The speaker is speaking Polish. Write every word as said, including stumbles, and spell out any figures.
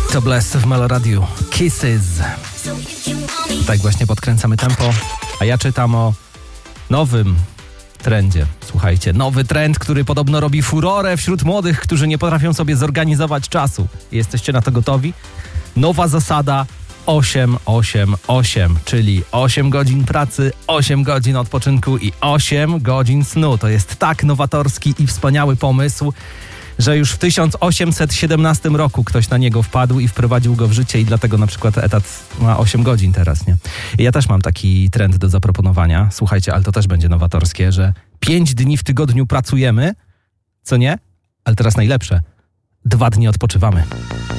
To Bless w Meloradiu. Kisses. Tak właśnie podkręcamy tempo, a ja czytam o nowym trendzie. Słuchajcie, nowy trend, który podobno robi furorę wśród młodych, którzy nie potrafią sobie zorganizować czasu. Jesteście na to gotowi? Nowa zasada osiem osiem osiem, czyli osiem godzin pracy, osiem godzin odpoczynku i osiem godzin snu. To jest tak nowatorski i wspaniały pomysł, że już w tysiąc osiemset siedemnastym roku ktoś na niego wpadł i wprowadził go w życie i dlatego na przykład etat ma osiem godzin teraz, nie? I ja też mam taki trend do zaproponowania. Słuchajcie, ale to też będzie nowatorskie, że pięć dni w tygodniu pracujemy, co nie? Ale teraz najlepsze. Dwa dni odpoczywamy.